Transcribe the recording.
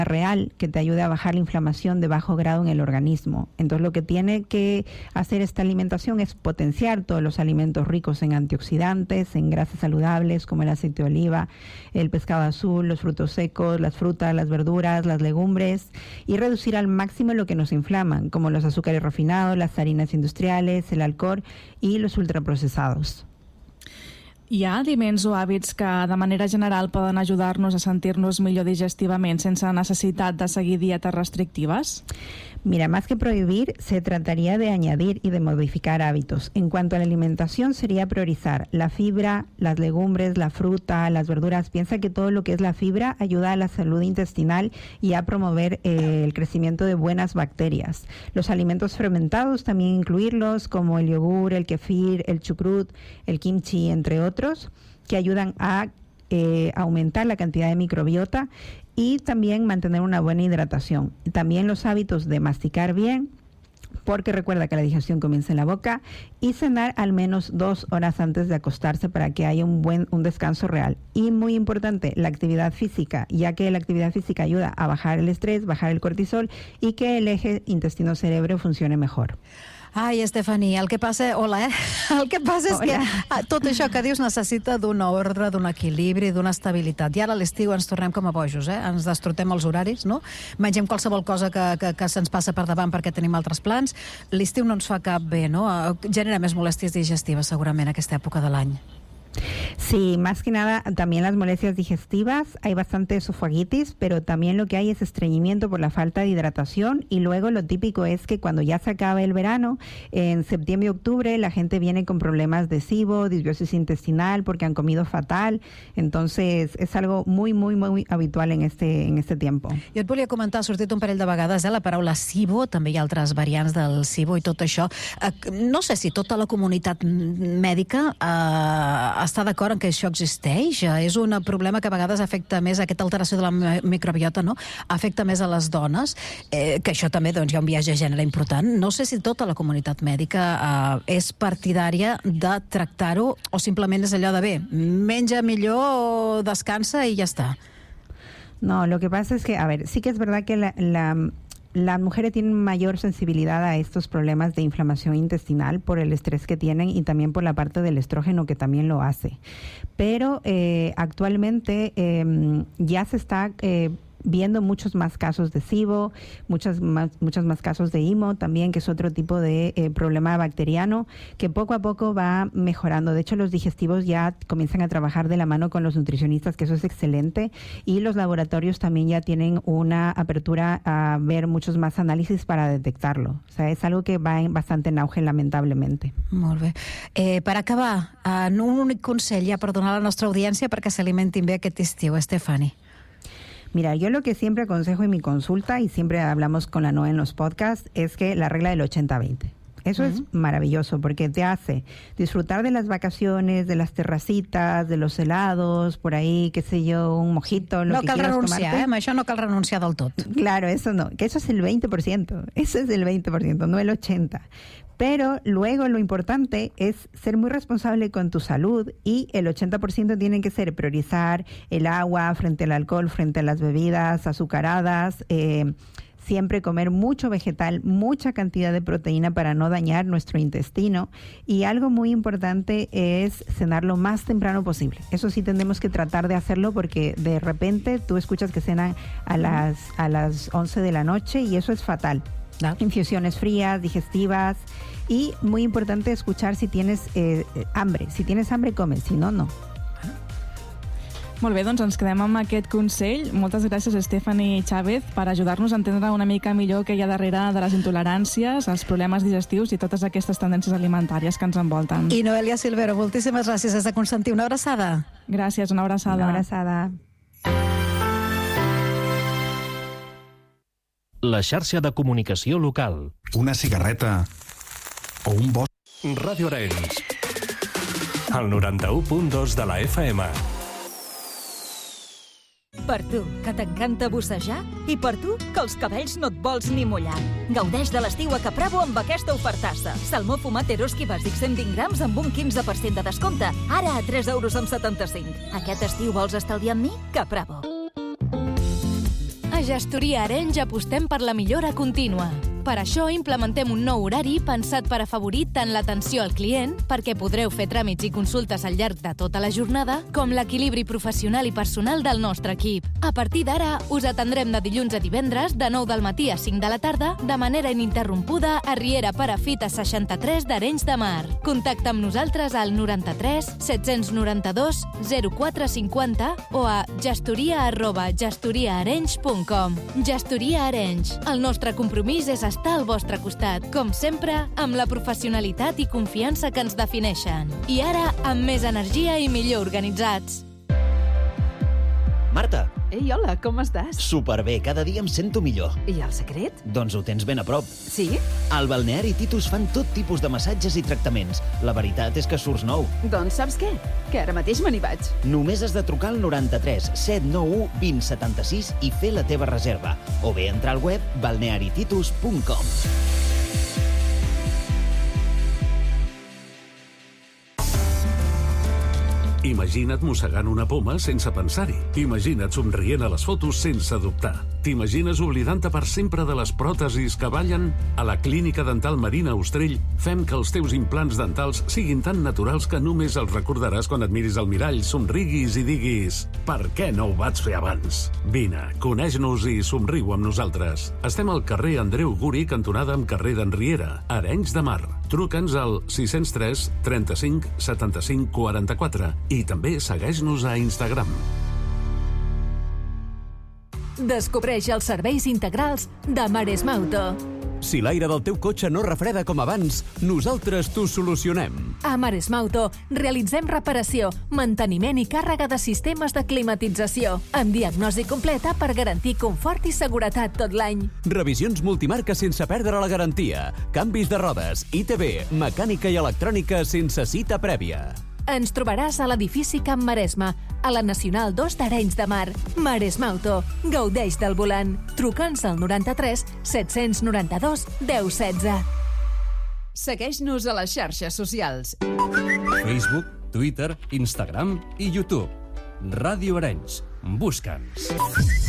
real que te ayude a bajar la inflamación de bajo grado en el organismo. Entonces lo que tiene que hacer esta alimentación es potenciar todos los alimentos ricos en antioxidantes, en grasas saludables como el aceite de oliva, el pescado azul, los frutos secos, las frutas, las verduras, las legumbres, y reducir al máximo lo que nos inflaman, como los azúcares refinados, las harinas industriales, el alcohol y los ultraprocesados. Hi ha aliments o hàbits que de manera general poden ajudar-nos a sentir-nos millor digestivament sense necessitat de seguir dietes restrictives? Mira, más que prohibir, se trataría de añadir y de modificar hábitos. En cuanto a la alimentación, sería priorizar la fibra, las legumbres, la fruta, las verduras. Piensa que todo lo que es la fibra ayuda a la salud intestinal y a promover el crecimiento de buenas bacterias. Los alimentos fermentados también incluirlos, como el yogur, el kefir, el chucrut, el kimchi, entre otros, que ayudan a aumentar la cantidad de microbiota y también mantener una buena hidratación. También los hábitos de masticar bien, porque recuerda que la digestión comienza en la boca, y cenar al menos 2 horas antes de acostarse para que haya un descanso real. Y muy importante, la actividad física, ya que la actividad física ayuda a bajar el estrés, bajar el cortisol y que el eje intestino-cerebro funcione mejor. Ai, Estefany, el que passa... Hola, El que passa és que tot això que dius necessita d'un ordre, d'un equilibri, d'una estabilitat. I ara a l'estiu ens tornem com a bojos, ens destrotem els horaris, no? Mengem qualsevol cosa que se'ns passa per davant perquè tenim altres plans. L'estiu no ens fa cap bé, no? Genera més molèsties digestives, segurament, aquesta època de l'any. Sí, más que nada también las molestias digestivas, hay bastante esofagitis, pero también lo que hay es estreñimiento por la falta de hidratación, y luego lo típico es que cuando ya se acaba el verano, en septiembre y octubre la gente viene con problemas de SIBO, disbiosis intestinal porque han comido fatal, entonces es algo muy, muy, muy habitual en este tiempo. Jo et volia comentar, ha sortit un parell de vegades la paraula SIBO, també hi ha altres variants del SIBO i tot això. No sé si tota la comunitat mèdica està d'acord en que això existeix? És un problema que a vegades afecta més, aquesta alteració de la microbiota, no? Afecta més a les dones, que això també hi ha un biaix de gènere important. No sé si tota la comunitat mèdica és partidària de tractar-ho o simplement és allò de bé, menja millor, descansa i ja està. No, lo que pasa es que, a ver, sí que es verdad que las mujeres tienen mayor sensibilidad a estos problemas de inflamación intestinal por el estrés que tienen y también por la parte del estrógeno que también lo hace. Pero actualmente ya se está viendo muchos más casos de SIBO, muchos más casos de IMO también, que es otro tipo de problema bacteriano que poco a poco va mejorando. De hecho, los digestivos ya comienzan a trabajar de la mano con los nutricionistas, que eso es excelente, y los laboratorios también ya tienen una apertura a ver muchos más análisis para detectarlo. O sea, es algo que va bastante en auge, lamentablemente. Molt bé. Per acabar, un únic consell ja per donar a la nostra audiència perquè s'alimentin bé aquest estiu, Estefany. Mira, yo lo que siempre aconsejo en mi consulta, y siempre hablamos con la Noe en los podcasts, es que la regla del 80-20. Eso es maravilloso porque te hace disfrutar de las vacaciones, de las terracitas, de los helados, por ahí, qué sé yo, un mojito, lo que quieras tomarte. No cal renunciar, això no cal renunciar del tot. Claro, eso no, que eso es el 20%, eso es el 20%, no el 80%. Pero luego lo importante es ser muy responsable con tu salud, y el 80% tiene que ser priorizar el agua frente al alcohol, frente a las bebidas azucaradas, siempre comer mucho vegetal, mucha cantidad de proteína para no dañar nuestro intestino, y algo muy importante es cenar lo más temprano posible. Eso sí tenemos que tratar de hacerlo porque de repente tú escuchas que cenan a las 11 de la noche y eso es fatal. Infusiones frías, digestivas, y muy importante escuchar si tienes hambre. Si tienes hambre, comes, si no, no. Molt bé, doncs ens quedem amb aquest consell. Moltes gràcies, Estefany Chávez, per ajudar-nos a entendre una mica millor què hi ha darrere de les intoleràncies, els problemes digestius i totes aquestes tendències alimentàries que ens envolten. I Noelia Silvero, moltíssimes gràcies des de Constantí. Una abraçada. Gràcies, una abraçada. Una abraçada. La xarxa de comunicació local. Una cigarreta o un bosc. Ràdio Arenys. El 91.2 de la FM. Per tu, que t'encanta bussejar, i per tu, que els cabells no et vols ni mullar. Gaudeix de l'estiu a Capravo amb aquesta ofertassa. Salmó fumat Eroski bàsic 120 grams amb un 15% de descompte, ara a 3,75 €. Aquest estiu vols estalviar amb mi? Capravo. A Gestoria Arenys apostem per la millora contínua. Per això implementem un nou horari pensat per afavorir tant l'atenció al client, perquè podreu fer tràmits i consultes al llarg de tota la jornada, com l'equilibri professional i personal del nostre equip. A partir d'ara, us atendrem de dilluns a divendres, de 9 del matí a 5 de la tarda, de manera ininterrompuda a Riera Perafita 63 d'Arenys de Mar. Contacta amb nosaltres al 93 792 0450 o a gestoria@gestoriaarenys.com. Gestoria Arenys. El nostre compromís és estar al vostre costat, com sempre, amb la professionalitat i confiança que ens defineixen. I ara, amb més energia i millor organitzats. Marta! Ei, hola, com estàs? Superbé, cada dia em sento millor. I el secret? Doncs ho tens ben a prop. Sí? Al Balneari Titus fan tot tipus de massatges i tractaments. La veritat és que surts nou. Doncs saps què? Que ara mateix me n'hi vaig. Només has de trucar al 93 791 2076 i fer la teva reserva. O bé entrar al web balnearititus.com. Imagina't mossegant una poma sense pensar-hi. Imagina't somrient a les fotos sense dubtar. T'imagines oblidant-te per sempre de les pròtesis que ballen? A la Clínica Dental Marina Ostrell fem que els teus implants dentals siguin tan naturals que només els recordaràs quan et miris al mirall, somriguis i diguis «Per què no ho vaig fer abans?» Vine, coneix-nos i somriu amb nosaltres. Estem al carrer Andreu Guri, cantonada amb carrer d'Enriera, Arenys de Mar. Truca'ns al 603 35 75 44 i també segueix-nos a Instagram. Descobreix els serveis integrals de Maresma Auto. Si l'aire del teu cotxe no refreda com abans, nosaltres t'ho solucionem. A Maresma Auto realitzem reparació, manteniment i càrrega de sistemes de climatització, amb diagnosi completa per garantir confort i seguretat tot l'any. Revisions multimarca sense perdre la garantia, canvis de rodes, ITV, mecànica i electrònica sense cita prèvia. Ens trobaràs a l'edifici Camp Maresma, a la Nacional 2 d'Arenys de Mar. Maresma Auto. Gaudeix del volant. Truca'ns al 93 792 1016. Segueix-nos a les xarxes socials. Facebook, Twitter, Instagram i YouTube. Ràdio Arenys. Busca'ns.